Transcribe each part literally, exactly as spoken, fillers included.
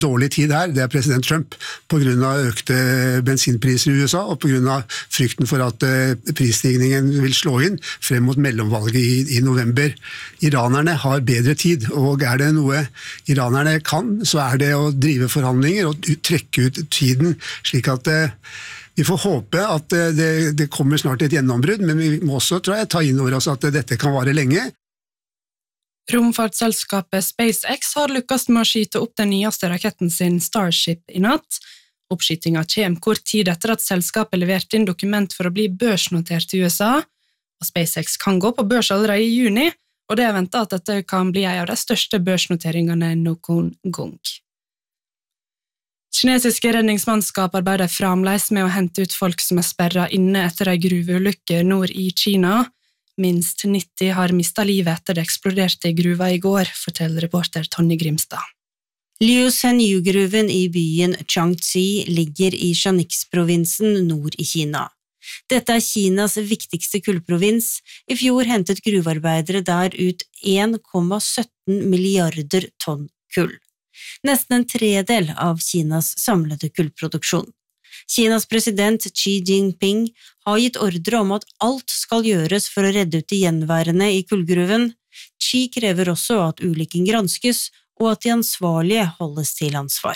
dårlig tid her, det er president Trump, på grunn av økte bensinpriser i U S A, og på grunn av frykten for at prisstigningen vil slå inn frem mot mellomvalget i, i november. Iranerne har bedre tid, og er det noe iranerne kan, så er det å drive forhandlinger og trekke ut tiden, slik at vi får håpe at det, det kommer snart et gjennombrudd, men vi må også, tror jeg, ta inn over oss at dette kan vare lenge. Romfartsselskapet SpaceX har lykkes med å skyte opp den nyeste raketten sin Starship i natt. Oppskytingen kommer kort tid etter at selskapet leverte inn dokument for å bli børsnotert i U S A, og SpaceX kan gå på børs allerede i juni, og det er ventet at dette kan bli en av de største børsnoteringene noen gang. Kinesiske redningsmannskap arbeider fremdeles med å hente ut folk som er sperret inne etter en gruveulykke nord i Kina. Minst nitti har mistet livet etter det eksploderte i gruva i går, forteller reporter Tonje Grimstad. Liu Shenyu-gruven i byen Changxi ligger i Shanxi-provinsen nord i Kina. Dette er Kinas viktigste kullprovins. I fjor hentet gruvearbeidere der ut en komma sytten milliarder tonn kull. Nesten en tredel av Kinas samlede kullproduksjon. Kinas president Xi Jinping har gitt ordre om at alt skal gjøres for å redde ut de gjenværende i kullgruven. Xi krever også at ulykken granskes, og at de ansvarlige holdes til ansvar.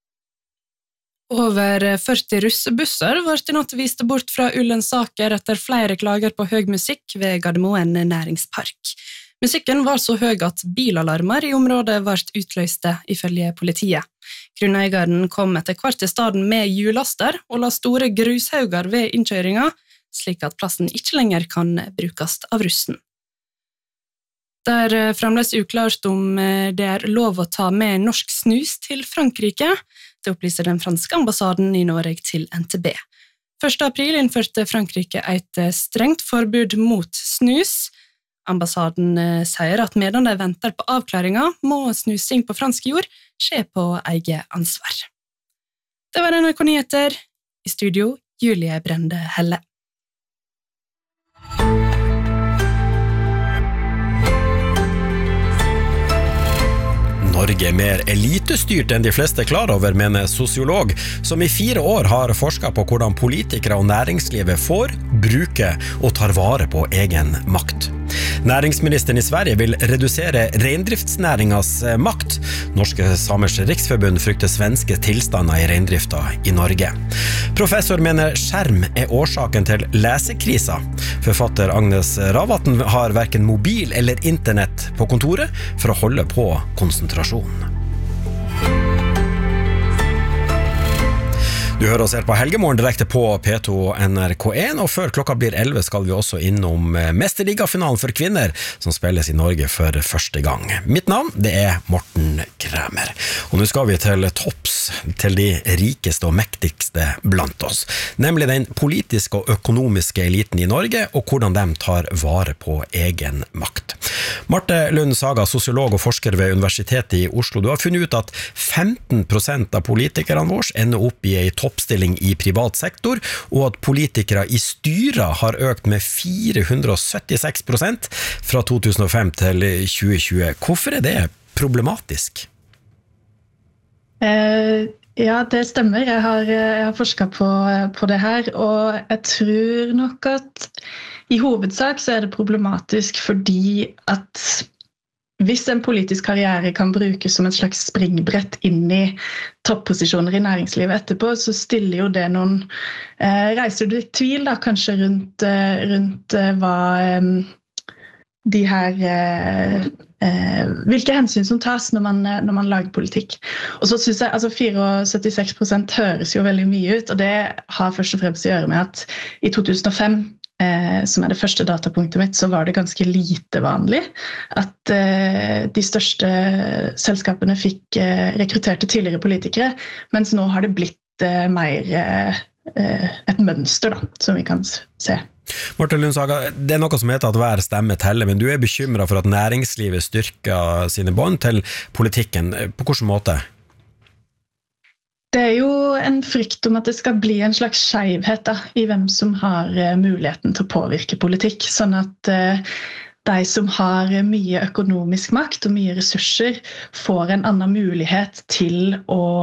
Over førti russebusser ble i natt vist bort fra Ullensaker etter flere klager på høy musikk ved Gardermoen næringspark. Musikken var så høy at bilalarmer i området ble utløste ifølge politiet. Grunneieren kom etter hvert til staden med hjullaster og la store grushauger ved innkjøringa, slik at plassen ikke lenger kan brukes av russen. Det er fremdeles uklart om det er lov å ta med norsk snus til Frankrike. Det opplyser den franske ambassaden i Norge til N T B. første april innførte Frankrike et strengt forbud mot snus. Ambassaden sier at medan de venter på avklaringa, må snusing på fransk jord skje på eget ansvar. Det var N R K Nyheter. I studio, Julie Brende Helle. Norge er mer elitestyrt enn de fleste klar over, mener sosiolog, som i fire år har forsket på hvordan politikere og næringslivet får, bruker og tar vare på egen makt. Næringsministeren i Sverige vil redusere reindriftsnæringas makt. Norske Samers Riksforbund frykter svenske tilstander i reindrifta i Norge. Professor mener skjerm er årsaken til lesekrisa. Forfatter Agnes Ravatn har hverken mobil eller internett på kontoret for å holde på konsentrasjon. Du hører oss her på Helgemorgen direkte på P to N R K en, og før klokka blir elleve skal vi også innom Mesterligafinalen for kvinner, som spilles i Norge for første gang. Mitt navn, det er Morten Kræmer. Og nå skal vi til topps, til de rikeste og mektigste blant oss, nemlig den politiske og økonomiske eliten i Norge, og hvordan de tar vare på egen makt. Marte Lund Saga, sosiolog og forsker ved Universitetet i Oslo, du har funnet ut at femten prosent av politikerne våre ender opp i en toppstilling i privat sektor, og at politikere i styra har økt med fire hundre og syttiseks prosent fra to tusen og fem til tjue tjue. Hvorfor er det problematisk? Eh, ja, det stemmer. Jeg har, jeg har forsket på, på det her, og jeg tror nok at i hovedsak så er det problematisk fordi at hvis en politisk karriere kan brukes som et slags springbrett inn i topposisjoner i næringslivet etterpå, så stiller jo det noen, eh, reiser du tvil da, kanskje rundt, eh, rundt eh, hva eh, de her, eh, eh, hvilke hensyn som tas når man, når man lager politikk. Og så synes jeg, altså syttifire prosent høres jo veldig mye ut, og det har først og fremst å gjøre med at i to tusen og fem, Eh, som er det første datapunktet mitt, så var det ganske lite vanlig at eh, de største selskapene fikk eh, rekrutterte tidligere politikere, mens nå har det blitt eh, mer eh, et mønster da, som vi kan se. Marte Lund Saga, det er noe som heter at hver stemme teller, men du er bekymret for at næringslivet styrker sine bånd til politikken. På hvilken måte? Det er jo en frykt om at det skal bli en slags skjevhet da, i hvem som har uh, muligheten til å påvirke politikk, sånn at uh, de som har mye økonomisk makt og mye ressurser får en annen mulighet til å